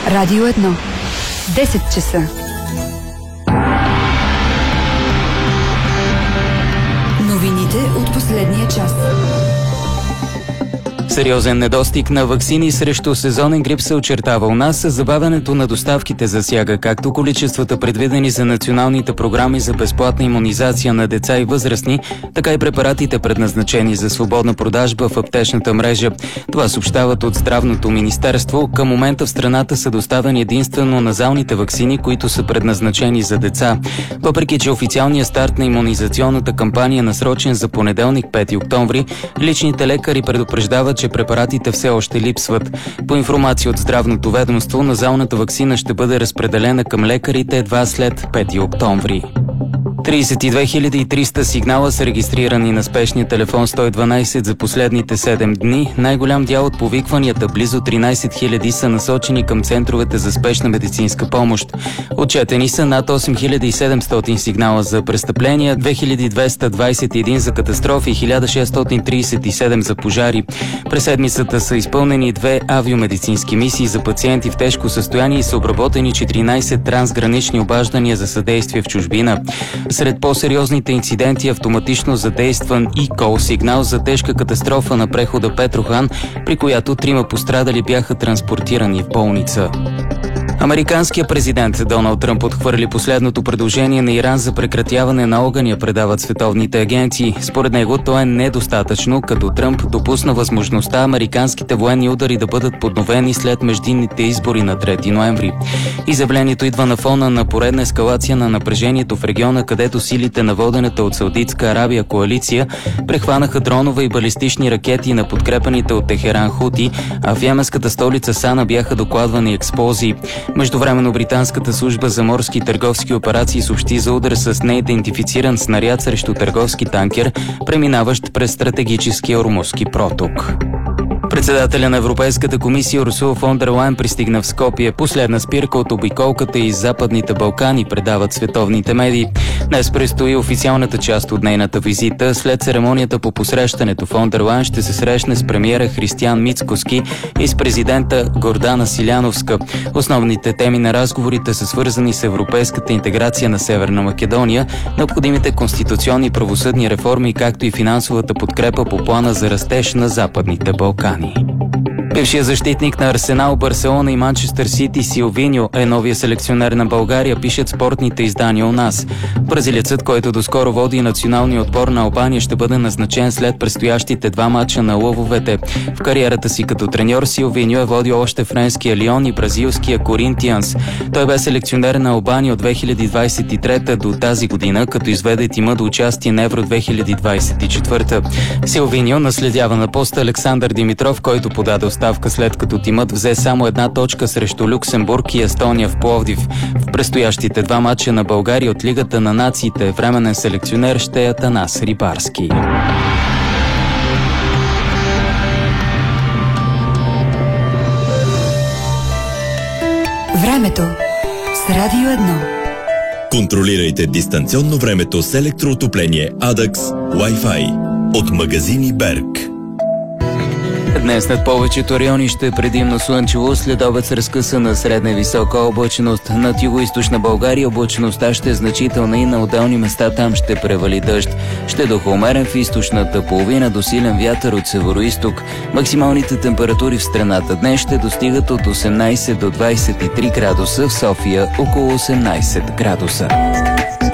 Радио 1. 10 часа. Новините от последния час. Сериозен недостиг на ваксини срещу сезонен грип се очертава у нас. Забавянето на доставките засяга както количествата предвидени за националните програми за безплатна имунизация на деца и възрастни, така и препаратите предназначени за свободна продажба в аптечната мрежа. Това съобщават от Здравното министерство. Към момента в страната са доставени единствено назалните ваксини, които са предназначени за деца. Въпреки че официалният старт на имунизационната кампания е насрочен за понеделник 5 октомври, личните лекари предупреждават, че препаратите все още липсват. По информация от Здравното ведомство, назалната ваксина ще бъде разпределена към лекарите едва след 5 октомври. 32 300 сигнала са регистрирани на спешния телефон 112 за последните 7 дни. Най-голям дял от повикванията, близо 13 000, са насочени към центровете за спешна медицинска помощ. Отчетени са над 8700 сигнала за престъпления, 2221 за катастрофи и 1637 за пожари. През седмицата са изпълнени 2 авиомедицински мисии за пациенти в тежко състояние и са обработени 14 трансгранични обаждания за съдействие в чужбина. Сред по-сериозните инциденти автоматично задействан e-call сигнал за тежка катастрофа на прехода Петрохан, при която 3 пострадали бяха транспортирани в болница. Американският президент Доналд Тръмп отхвърли последното предложение на Иран за прекратяване на огъня, предават световните агенции. Според него то е недостатъчно, като Тръмп допусна възможността американските военни удари да бъдат подновени след междинните избори на 3 ноември. Изявлението идва на фона на поредна ескалация на напрежението в региона, където силите на водената от Саудитска Арабия коалиция прехванаха дронове и балистични ракети на подкрепаните от Техеран хути, а в йеменската столица Сана бяха докладвани експлозии. Междувременно британската служба за морски и търговски операции съобщи за удар с неидентифициран снаряд срещу търговски танкер, преминаващ през стратегическия Ормузски проток. Председателя на Европейската комисия Урсула фон дер Лайен пристигна в Скопие. Последна спирка от обиколката из Западните Балкани, предават световните медии. Днес предстои официалната част от нейната визита. След церемонията по посрещането фон дер Лайен ще се срещне с премиера Християн Мицкоски и с президента Гордана Силяновска. Основните теми на разговорите са свързани с европейската интеграция на Северна Македония, необходимите конституционни и правосъдни реформи, както и финансовата подкрепа по плана за растеж на Западните Балкани. Бившият защитник на Арсенал, Барселона и Манчестър Сити Силвиньо е новия селекционер на България, пишат спортните издания у нас. Бразилецът, който доскоро води националния отбор на Албания, ще бъде назначен след предстоящите 2 мача на лъвовете. В кариерата си като треньор Силвиньо е водил още френския Лион и бразилския Коринтианс. Той бе селекционер на Албания от 2023 до тази година, като изведе тима до участие на Евро 2024. Силвиньо наследява на поста Александър Димитров, който подаде оставка след като тимът взе само 1 точка срещу Люксембург и Естония в Пловдив. В предстоящите 2 мача на България от Лигата на нациите временен селекционер ще е Атанас Рибарски. Времето с Радио 1. Контролирайте дистанционно времето с електроотопление Adax Wi-Fi от магазини Берг. Днес над повечето райони ще е предимно слънчево, след обед с разкъсана средна и висока облачност. Над югоизточна България облачността ще е значителна и на отделни места там ще превали дъжд. Ще духа умерен в източната половина до силен вятър от североизток. Максималните температури в страната днес ще достигат от 18 до 23 градуса, в София около 18 градуса.